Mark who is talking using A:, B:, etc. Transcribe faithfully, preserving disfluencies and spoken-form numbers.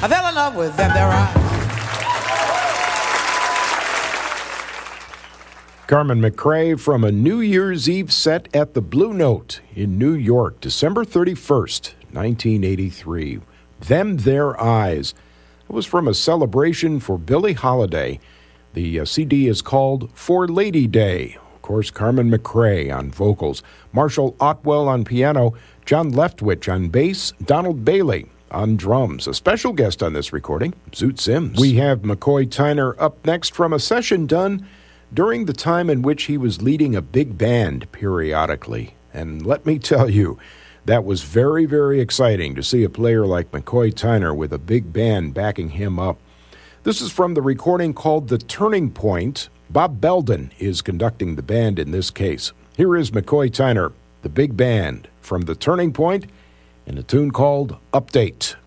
A: I fell in love with them, their eyes.
B: Carmen McRae from a New Year's Eve set at the Blue Note in New York, December thirty-first, nineteen eighty-three. Them Their Eyes. It was from a celebration for Billie Holiday. The uh, C D is called For Lady Day. Of course, Carmen McRae on vocals, Marshall Otwell on piano, John Leftwich on bass, Donald Bailey on drums. A special guest on this recording, Zoot Sims. We have McCoy Tyner up next from a session done during the time in which he was leading a big band periodically. And let me tell you, that was very, very exciting to see a player like McCoy Tyner with a big band backing him up. This is from the recording called The Turning Point. Bob Belden is conducting the band in this case. Here is McCoy Tyner, the big band, from The Turning Point, in a tune called Update.